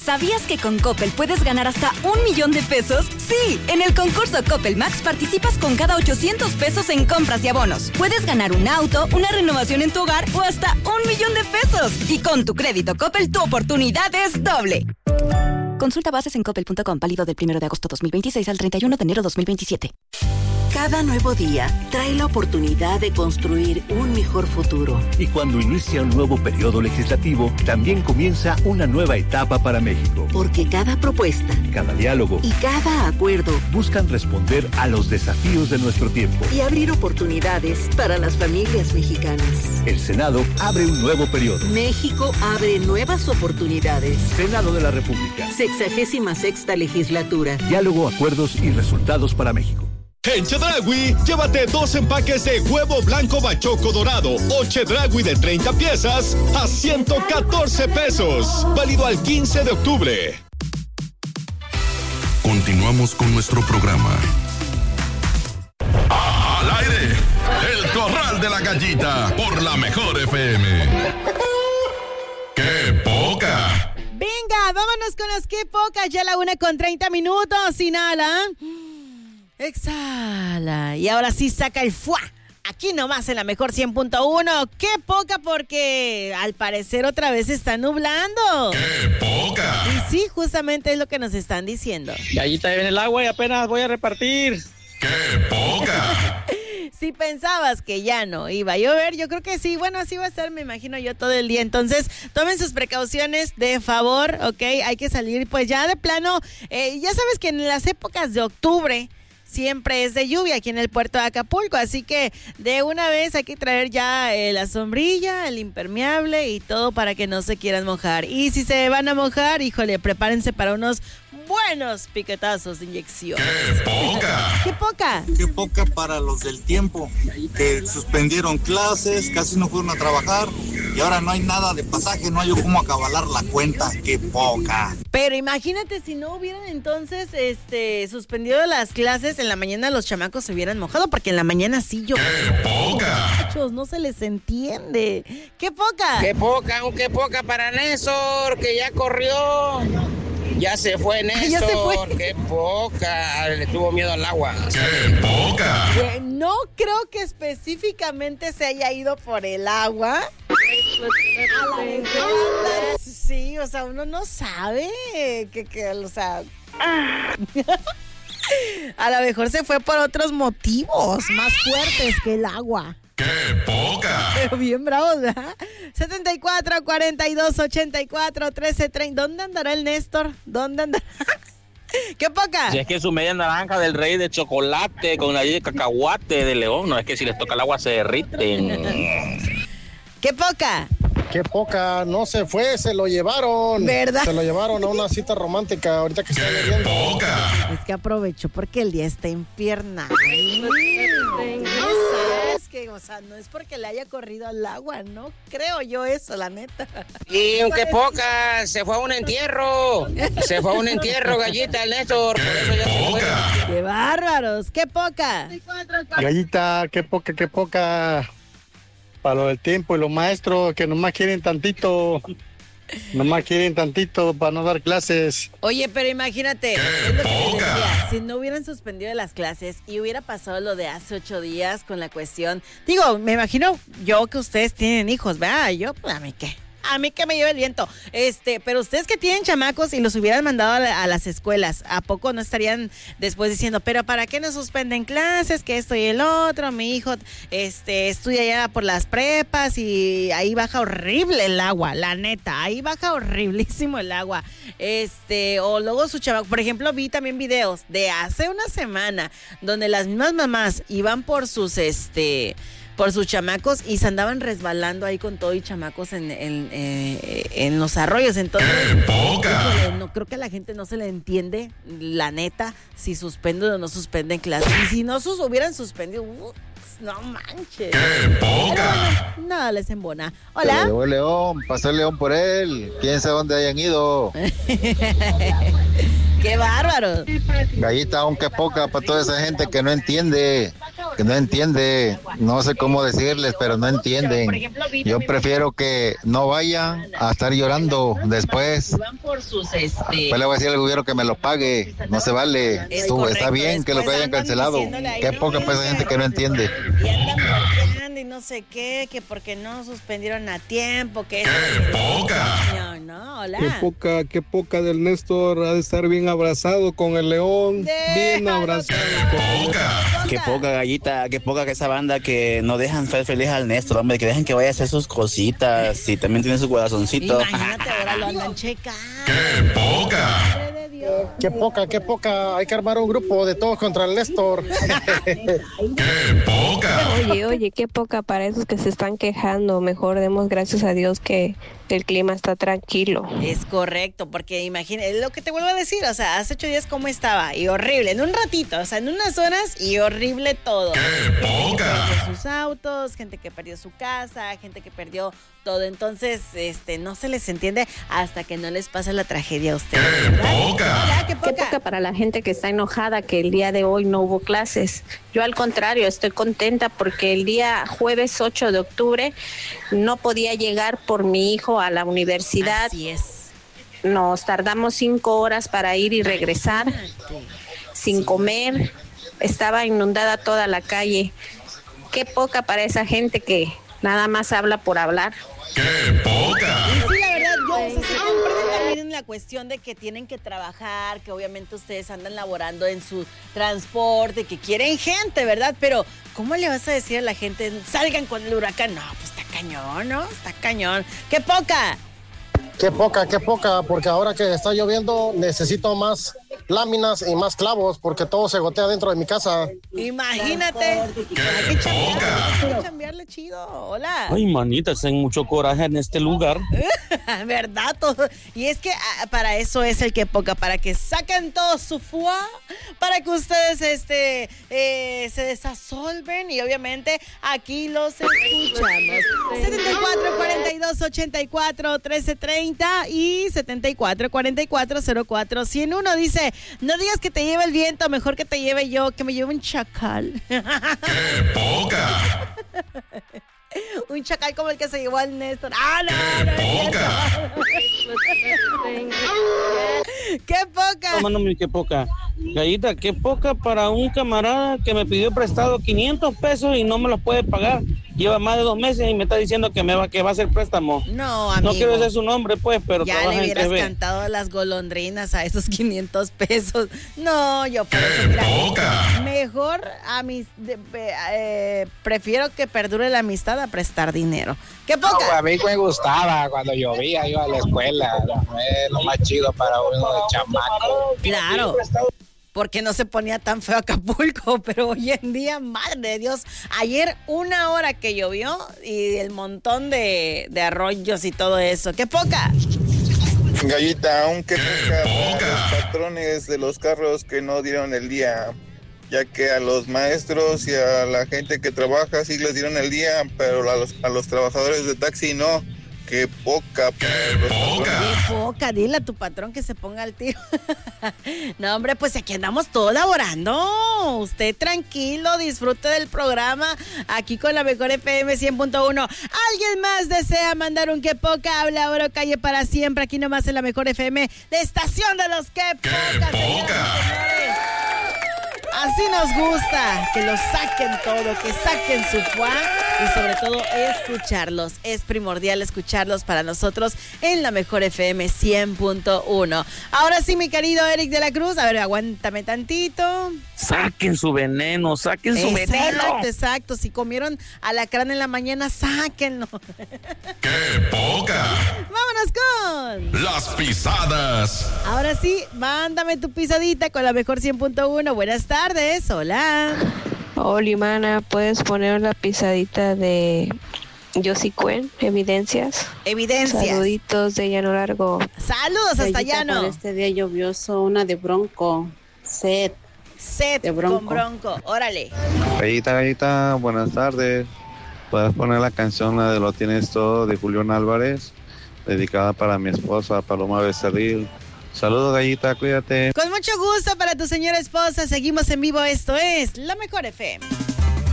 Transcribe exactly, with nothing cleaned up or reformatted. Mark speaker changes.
Speaker 1: ¿Sabías que con Coppel puedes ganar hasta un millón de pesos? Sí, en el concurso Coppel Max participas con cada ochocientos pesos en compras y abonos. Puedes ganar un auto, una renovación en tu hogar o hasta un millón de pesos. Y con tu crédito Coppel, tu oportunidad es doble. Consulta bases en coppel punto com, válido del primero de agosto dos mil veintiséis al treinta y uno de enero dos mil veintisiete.
Speaker 2: Cada nuevo día trae la oportunidad de construir un mejor futuro.
Speaker 3: Y cuando inicia un nuevo periodo legislativo, también comienza una nueva etapa para México.
Speaker 2: Porque cada propuesta,
Speaker 3: cada diálogo
Speaker 2: y cada acuerdo
Speaker 3: buscan responder a los desafíos de nuestro tiempo
Speaker 2: y abrir oportunidades para las familias mexicanas.
Speaker 3: El Senado abre un nuevo periodo.
Speaker 2: México abre nuevas oportunidades.
Speaker 3: Senado de la República.
Speaker 2: Sexagésima sexta legislatura.
Speaker 3: Diálogo, acuerdos y resultados para México.
Speaker 4: En Chedraui, llévate dos empaques de huevo blanco bachoco dorado o Chedraui de treinta piezas a ciento catorce pesos. Válido al quince de octubre.
Speaker 5: Continuamos con nuestro programa.
Speaker 6: Al aire, el Corral de la Gallita por la Mejor F M. ¡Qué poca!
Speaker 7: Venga, vámonos con los qué poca. Ya la una con treinta minutos. Inhala. Exhala. Y ahora sí saca el fuá. Aquí nomás en la Mejor cien punto uno. ¡Qué poca! Porque al parecer otra vez está nublando.
Speaker 6: ¡Qué poca!
Speaker 7: Y sí, justamente es lo que nos están diciendo.
Speaker 8: Gallita, viene el agua y apenas voy a repartir.
Speaker 6: ¡Qué poca!
Speaker 7: Si pensabas que ya no iba a llover, yo creo que sí. Bueno, así va a estar, me imagino yo, todo el día. Entonces, tomen sus precauciones, de favor, ¿ok? Hay que salir, pues ya de plano. Eh, ya sabes que en las épocas de octubre siempre es de lluvia aquí en el puerto de Acapulco, así que de una vez hay que traer ya eh, la sombrilla, el impermeable y todo para que no se quieran mojar. Y si se van a mojar, híjole, prepárense para unos buenos piquetazos de inyección.
Speaker 6: ¡Qué poca!
Speaker 7: ¡Qué poca!
Speaker 9: ¡Qué poca para los del tiempo! Que suspendieron clases, casi no fueron a trabajar y ahora no hay nada de pasaje, no hay cómo acabalar la cuenta. ¡Qué poca!
Speaker 7: Pero imagínate si no hubieran entonces este suspendido las clases, en la mañana los chamacos se hubieran mojado, porque en la mañana sí yo.
Speaker 6: ¡Qué poca!
Speaker 7: Muchachos, no se les entiende. ¡Qué poca!
Speaker 8: ¡Qué poca! Un qué poca para Néstor, que ya corrió. Ya se fue Néstor.
Speaker 7: Ya se fue.
Speaker 8: ¡Qué poca! Le tuvo miedo al agua.
Speaker 6: ¡Qué poca!
Speaker 7: Eh, no creo que específicamente se haya ido por el agua. Sí, o sea, uno no sabe que, que o sea... A lo mejor se fue por otros motivos más fuertes que el agua.
Speaker 6: ¡Qué poca!
Speaker 7: Pero bien bravos, ¿verdad? setenta y cuatro, cuarenta y dos, ochenta y cuatro, trece, treinta. ¿Dónde andará el Néstor? ¿Dónde andará? ¡Qué poca!
Speaker 8: Si es que su media naranja del rey de chocolate con la de cacahuate de león, no es que si les toca el agua se derriten.
Speaker 7: ¡Qué poca!
Speaker 10: ¡Qué poca! No se fue, se lo llevaron.
Speaker 7: ¿Verdad?
Speaker 10: Se lo llevaron a una cita romántica ahorita que está
Speaker 6: ¡Qué poca!
Speaker 7: Es que aprovechó porque el día está infiernal. Es que, o sea, no es porque le haya corrido al agua, no creo yo eso, la neta.
Speaker 8: Y un qué poca, se fue a un entierro. Se fue a un entierro, Gallita, el Néstor. Por eso ya se fue.
Speaker 7: ¡Qué bárbaros! ¡Qué poca!
Speaker 10: Gallita, qué poca, qué poca. Para lo del tiempo y los maestros que nomás quieren tantito. Nomás quieren tantito para no dar clases.
Speaker 7: Oye, pero imagínate, es lo que te decía, si no hubieran suspendido las clases y hubiera pasado lo de hace ocho días con la cuestión. Digo, me imagino yo que ustedes tienen hijos, ¿verdad? Yo, pues, ¿a mí qué? A mí que me lleve el viento. Este, pero ustedes que tienen chamacos y los hubieran mandado a, la, a las escuelas, ¿a poco no estarían después diciendo, pero para qué no suspenden clases, que esto y el otro? Mi hijo este, estudia ya por las prepas y ahí baja horrible el agua, la neta, ahí baja horriblísimo el agua. Este, o luego su chamaco, por ejemplo, vi también videos de hace una semana donde las mismas mamás iban por sus, este... por sus chamacos y se andaban resbalando ahí con todo y chamacos en, en, eh, en los arroyos. Entonces,
Speaker 6: ¡qué poca!
Speaker 7: híjole, no, creo que a la gente no se le entiende, la neta, si suspenden o no suspenden clases. Y si no sus hubieran suspendido, uh, no manches.
Speaker 6: ¡Qué poca!
Speaker 7: Bueno, nada les embona. Hola.
Speaker 11: Llegó el león, pasó el león por él. Quién sabe dónde hayan ido.
Speaker 7: ¡Qué bárbaro!
Speaker 11: Gallita, aunque poca para toda esa gente que no entiende. que no entiende, no sé cómo decirles, pero no entienden. Yo prefiero que no vayan a estar llorando después. Pues le voy a decir al gobierno que me lo pague, no se vale. Tú, está bien que lo que hayan cancelado. Qué poca pues gente que no entiende.
Speaker 7: Y andan bloqueando y no sé qué, que porque no suspendieron a tiempo, que... ¡Qué poca! No, no, hola.
Speaker 12: Qué poca, qué poca del Néstor, ha de estar bien abrazado con el león, Déjalo, bien abrazado. Qué
Speaker 13: poca. Qué poca, Gallita, qué poca que esa banda que no dejan ser feliz al Néstor, hombre, que dejen que vaya a hacer sus cositas y también tiene su corazoncito.
Speaker 7: Imagínate, ahora lo andan checando.
Speaker 6: ¡Qué poca!
Speaker 14: Qué poca, qué poca. Hay que armar un grupo de todos contra el Néstor.
Speaker 6: ¡Qué poca!
Speaker 15: Oye, oye, qué poca para esos que se están quejando. Mejor demos gracias a Dios que el clima está tranquilo.
Speaker 7: Es correcto, porque imagínate, lo que te vuelvo a decir, o sea, hace ocho días cómo estaba, y horrible, en un ratito, o sea, en unas horas, y horrible todo.
Speaker 6: ¡Qué poca!
Speaker 7: Gente que perdió sus autos, gente que perdió su casa, gente que perdió todo, entonces, este, no se les entiende hasta que no les pasa la tragedia a ustedes.
Speaker 6: ¡Qué poca!
Speaker 7: Hola, qué poca.
Speaker 15: Qué poca para la gente que está enojada que el día de hoy no hubo clases. Yo al contrario, estoy contenta porque el día jueves ocho de octubre no podía llegar por mi hijo a la universidad.
Speaker 7: Así es.
Speaker 15: Nos tardamos cinco horas para ir y regresar sin sí. comer. Estaba inundada toda la calle. Qué poca para esa gente que nada más habla por hablar.
Speaker 6: ¡Qué poca!
Speaker 7: Y sí, la verdad, yo, o sea, se comprende también en la cuestión de que tienen que trabajar, que obviamente ustedes andan laborando en su transporte, que quieren gente, ¿verdad? Pero, ¿cómo le vas a decir a la gente, salgan con el huracán? No, pues está cañón, ¿no? Está cañón. ¡Qué poca!
Speaker 14: Qué poca, qué poca, porque ahora que está lloviendo necesito más láminas y más clavos porque todo se gotea dentro de mi casa.
Speaker 7: Imagínate. Hay que chambearle, hay que chambearle chido. Hola.
Speaker 16: Ay, manita, tengo mucho coraje en este lugar.
Speaker 7: ¿Verdad? Todo. Y es que ah, para eso es el que poca, para que saquen todo su fuá, para que ustedes este, eh, se desasolven y obviamente aquí los escuchamos. setenta y cuatro, cuarenta y dos, ochenta y cuatro, trece, treinta y setenta y cuatro, cuarenta y cuatro, cero cuatro, ciento uno. Dice, no digas que te lleve el viento, mejor que te lleve yo, que me lleve un chacal.
Speaker 6: ¡Qué poca!
Speaker 7: Un chacal como el que se llevó al Néstor. ¡Ah, no! no
Speaker 6: ¡Qué poca!
Speaker 7: ¡Qué poca!
Speaker 16: No, mándame, qué poca. Gallita, qué poca para un camarada que me pidió prestado quinientos pesos y no me los puede pagar. Lleva más de dos meses y me está diciendo que me va, que va a hacer préstamo.
Speaker 7: No, amigo.
Speaker 16: No quiero decir su nombre, pues, pero
Speaker 7: ya
Speaker 16: trabaja
Speaker 7: le hubieras
Speaker 16: en T V.
Speaker 7: cantado las golondrinas a esos quinientos pesos. No, yo por eso, mira,
Speaker 6: poca.
Speaker 7: Mejor a mis, de, eh, prefiero que perdure la amistad a prestar dinero. ¿Qué poca?
Speaker 17: No, a mí me gustaba cuando llovía, iba a la escuela. Es lo más chido para uno de chamaco.
Speaker 7: Claro. Porque no se ponía tan feo Acapulco, pero hoy en día, madre de Dios, ayer una hora que llovió y el montón de, de arroyos y todo eso. ¡Qué poca!
Speaker 18: Gallita, aunque poca para los patrones de los carros que no dieron el día, ya que a los maestros y a la gente que trabaja sí les dieron el día, pero a los, a los trabajadores de taxi no. ¡Qué poca!
Speaker 6: ¡Qué poca!
Speaker 7: ¡Qué poca! Dile a tu patrón que se ponga al tiro. No, hombre, pues aquí andamos todos laborando. Usted tranquilo, disfrute del programa aquí con la mejor F M cien punto uno. ¿Alguien más desea mandar un qué poca? Habla Oro Calle para siempre. Aquí nomás en la mejor F M, la estación de los qué poca, señoras y señores. Así nos gusta, que lo saquen todo, que saquen su fuá y sobre todo escucharlos. Es primordial escucharlos para nosotros en la mejor F M cien punto uno. Ahora sí, mi querido Eric de la Cruz, a ver, aguántame tantito.
Speaker 16: Saquen su veneno, saquen su
Speaker 7: exacto,
Speaker 16: veneno.
Speaker 7: Exacto, exacto. Si comieron alacrán en la mañana, sáquenlo.
Speaker 6: ¡Qué poca!
Speaker 7: ¡Vámonos con
Speaker 6: las pisadas!
Speaker 7: Ahora sí, mándame tu pisadita con la mejor cien punto uno. Buenas tardes, hola.
Speaker 15: Hola, mana, ¿puedes poner la pisadita de Josie Cuen, Evidencias?
Speaker 7: Evidencias.
Speaker 15: Saluditos de Llano Largo.
Speaker 7: Saludos hasta
Speaker 19: Gallita,
Speaker 7: Llano.
Speaker 19: Por este día lluvioso, una de Bronco, Set.
Speaker 7: Set
Speaker 19: de Bronco.
Speaker 7: con Bronco, órale.
Speaker 11: Gallita, Gallita, buenas tardes. ¿Puedes poner la canción la de Lo Tienes Todo de Julián Álvarez? Dedicada para mi esposa, Paloma Becerril. Saludos, Gallita, cuídate.
Speaker 7: Con mucho gusto para tu señora esposa. Seguimos en vivo. Esto es La Mejor F M.